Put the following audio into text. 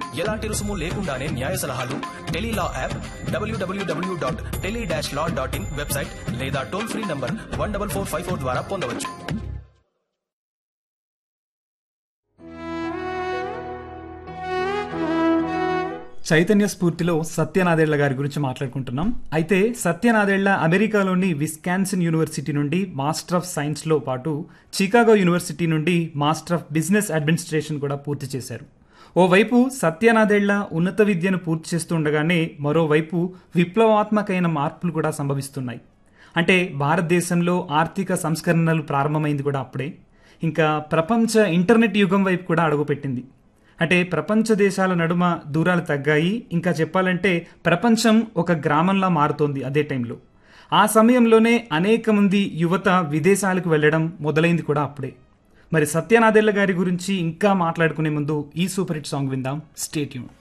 ఎలాంటి రుసుము లేకుండానే న్యాయ సలహాలు టెలీలా యాప్, www.tele-law.in వెబ్సైట్ లేదా టోల్ ఫ్రీ నంబర్ 14454 ద్వారా పొందవచ్చు. చైతన్య స్ఫూర్తిలో సత్యనాదేళ్ల గారి గురించి మాట్లాడుకుంటున్నాం. అయితే సత్యనాదేళ్ల అమెరికాలోని విస్కాన్సిన్ యూనివర్సిటీ నుండి మాస్టర్ ఆఫ్ సైన్స్లో పాటు చికాగో యూనివర్సిటీ నుండి మాస్టర్ ఆఫ్ బిజినెస్ అడ్మినిస్ట్రేషన్ కూడా పూర్తి చేశారు. ఓవైపు సత్యనాదేళ్ల ఉన్నత విద్యను పూర్తి చేస్తుండగానే మరోవైపు విప్లవాత్మకమైన మార్పులు కూడా సంభవిస్తున్నాయి. అంటే భారతదేశంలో ఆర్థిక సంస్కరణలు ప్రారంభమైంది కూడా అప్పుడే. ఇంకా ప్రపంచ ఇంటర్నెట్ యుగం వైపు కూడా అడుగుపెట్టింది. అంటే ప్రపంచ దేశాల నడుమ దూరాలు తగ్గాయి. ఇంకా చెప్పాలంటే ప్రపంచం ఒక గ్రామంలా మారుతోంది అదే టైంలో. ఆ సమయంలోనే అనేక మంది యువత విదేశాలకు వెళ్ళడం మొదలైంది కూడా అప్పుడే. మరి సత్యనాదేళ్ల గారి గురించి ఇంకా మాట్లాడుకునే ముందు ఈ సూపర్ హిట్ సాంగ్ విందాం. Stay tune.